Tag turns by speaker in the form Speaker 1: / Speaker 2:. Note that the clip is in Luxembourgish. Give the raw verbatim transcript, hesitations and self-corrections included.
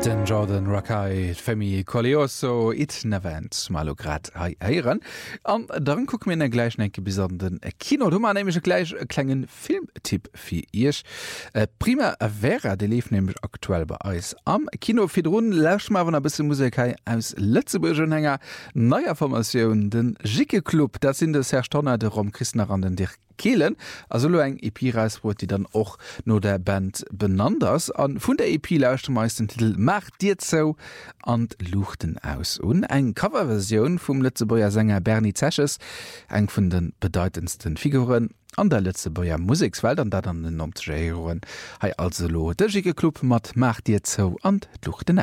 Speaker 1: Den Jordan Rakai Femi Colioso it Nevent malo grad heieren. An dann guck mir en gleich enke bis an den Kino du man nämlich gleich e klengen Filmtipp fir Ich. Äh, prima wäre de lief nämlich aktuell bei Eis. Am Kino Fidrun lasch ma wann a bisse Musikai aus Lützeburger Hänger neuer Formatioun den Jicke Club, dat sind des Herr Stonner de Rom Christner an den Dir Kehlen, also lo eng E P-Reis wurde die dann auch no der Band benannt ass. An vun der E P lauschte meist den Titel „Macht dir zo an Luchten aus. Und eng Coverversion vum Lützeburger Sänger Bernie Zesches, eng vun den bedeutendsten Figuren an der Lützeburger Musikswelt an dat an den Nomtscheroen. Hei also lo, der Jicke Club mat „Macht dir zo an Luchten aus.